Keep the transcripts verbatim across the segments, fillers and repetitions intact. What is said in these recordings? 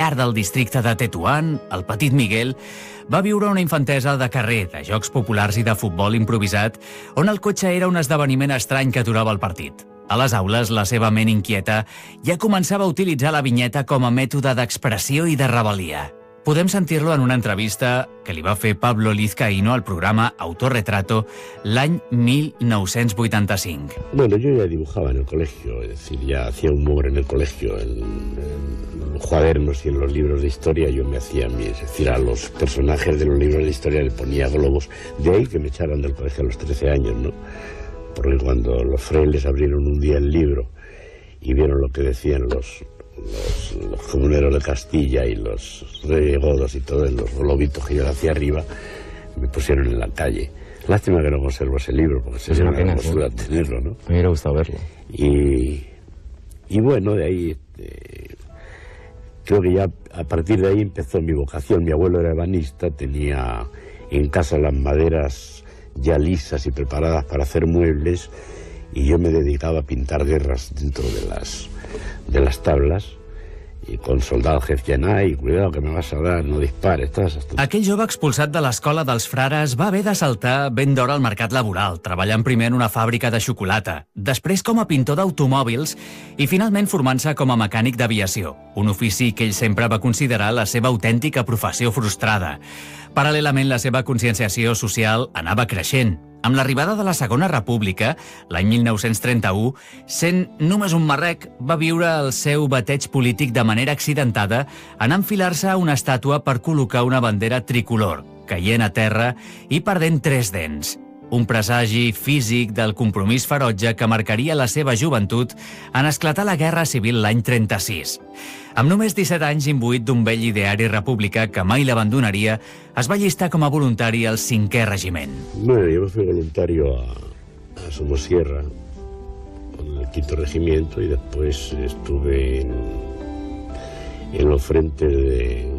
part del districte de Tetuan, el petit Miguel va viure una infantesa de carrer, de jocs populars i de futbol improvisat, on el cotxe era un esdeveniment estrany que aturava el partit. A les aules, la seva ment inquieta ja començava a utilitzar la vinyeta com a mètode d'expressió i de rebel·lia. Podem sentir-lo en una entrevista que li va fer Pablo Lizcaíno al programa Autorretrato l'any mil nou-cents vuitanta-cinc. Bueno, yo ya dibujaba en el colegio, es decir, ya hacía humor en el colegio, en, en los cuadernos y en los libros de historia yo me hacía mis, es decir, a los personajes de los libros de historia le ponía globos, de ahí que me echaran del colegio a los trece años, ¿no? Porque cuando los frailes abrieron un día el libro y vieron lo que decían los... Los, los comuneros de Castilla y los regodos y todo, en los globitos que yo le hacía arriba, me pusieron en la calle. Lástima que no conservo ese libro, porque sería una hermosura tenerlo, ¿no? Me hubiera gustado verlo. Y, y bueno, de ahí, este, creo que ya a partir de ahí empezó mi vocación. Mi abuelo era ebanista, tenía en casa las maderas ya lisas y preparadas para hacer muebles, y yo me dedicaba a pintar guerras dentro de las... de las tablas, i con soldados que decían, ai, cuidado que me vas a dar, no dispares, todas esas... Aquell jove expulsat de l'escola dels frares va haver de saltar ben d'hora al mercat laboral, treballant primer en una fàbrica de xocolata, després com a pintor d'automòbils i finalment formant-se com a mecànic d'aviació, un ofici que ell sempre va considerar la seva autèntica professió frustrada. Paral·lelament, la seva conscienciació social anava creixent. Amb l'arribada de la Segona República, l'any mil nou-cents trenta-u, sent només un marrec, va viure el seu bateig polític de manera accidentada en enfilar-se a una estàtua per col·locar una bandera tricolor, caient a terra i perdent tres dents. Un presagi físic del compromís ferotge que marcaria la seva joventut en esclatar la Guerra Civil l'any trenta-sis. Amb només disset anys, imbuït d'un vell ideari republicà que mai l'abandonaria, es va allistar com a voluntari al cinquè regiment. Bueno, yo fui voluntario a, a Somosierra, con el quinto regimiento, y después estuve en, en los frentes de,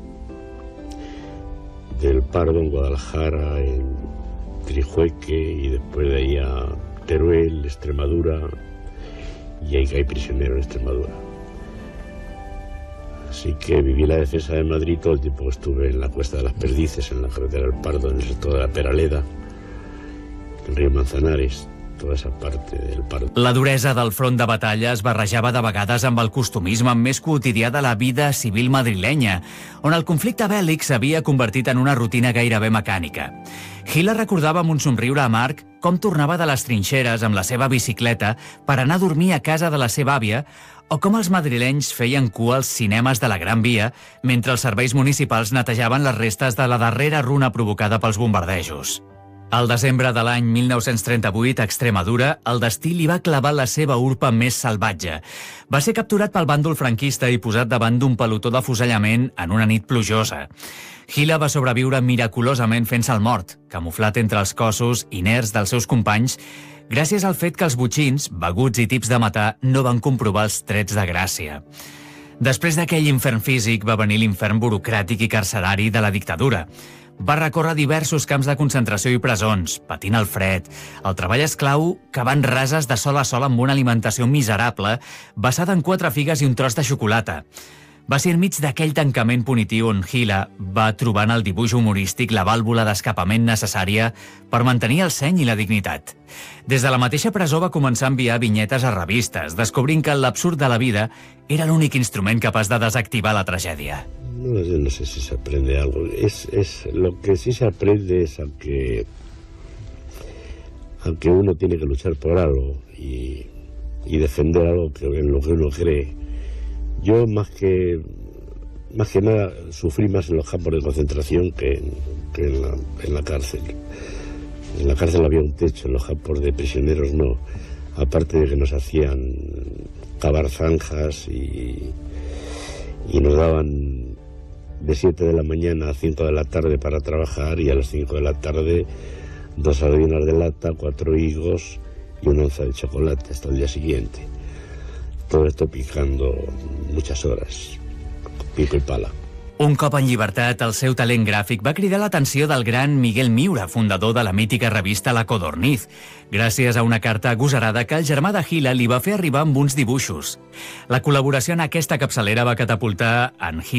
del Pardo, en Guadalajara, en Trijueque, y después de ahí a Teruel, Extremadura, y ahí caí prisionero en Extremadura. Así que viví la defensa de Madrid todo el tiempo que estuve en la Cuesta de las Perdices, en la carretera del Pardo, en el sector de la Peraleda, el río Manzanares, toda esa parte del Pardo. La duresa del front de batalla es barrejava de vegades amb el costumisme més quotidià de la vida civil madrilenya, on el conflicte bèl·lic s'havia convertit en una rutina gairebé mecànica. Gila recordava amb un somriure amarg com tornava de les trinxeres amb la seva bicicleta per anar a dormir a casa de la seva àvia, o com els madrilenys feien cua als cinemes de la Gran Via mentre els serveis municipals netejaven les restes de la darrera runa provocada pels bombardejos. Al desembre de l'any mil nou-cents trenta-vuit, a Extremadura, el destí li va clavar la seva urpa més salvatge. Va ser capturat pel bàndol franquista i posat davant d'un pelotó de fusellament en una nit plujosa. Gila va sobreviure miraculosament fent-se el mort, camuflat entre els cossos inerts dels seus companys, gràcies al fet que els botxins, beguts i tips de matar, no van comprovar els trets de gràcia. Després d'aquell infern físic va venir l'infern burocràtic i carcerari de la dictadura. Va recórrer diversos camps de concentració i presons, patint el fred, el treball esclau, cavant rases de sol a sol amb una alimentació miserable, basada en quatre figues i un tros de xocolata. Va ser enmig d'aquell tancament punitiu on Gila va trobar en el dibuix humorístic la vàlvula d'escapament necessària per mantenir el seny i la dignitat. Des de la mateixa presó va començar a enviar vinyetes a revistes, descobrint que l'absurd de la vida era l'únic instrument capaç de desactivar la tragèdia. No, no sé si se aprende algo. Es, es, lo que sí se aprende es a que, a que uno tiene que luchar por algo y, y defender algo que, en lo que uno cree. Yo más que, más que nada sufrí más en los campos de concentración que, en, que en, la, en la cárcel. En la cárcel había un techo, en los campos de prisioneros no. Aparte de que nos hacían cavar zanjas y, y nos daban de siete de la mañana a cinco de la tarde para trabajar, y a las cinco de la tarde dos sardinas de lata, cuatro higos y una onza de chocolate hasta el día siguiente. Todo esto picando muchas horas, pico y pala. Un cop en llibertat, el seu talent gràfic va cridar l'atenció del gran Miguel Miura, fundador de la mítica revista La Codorniz, gràcies a una carta agosarada que el germà de Gila li va fer arribar amb uns dibuixos. La col·laboració en aquesta capçalera va catapultar en Gila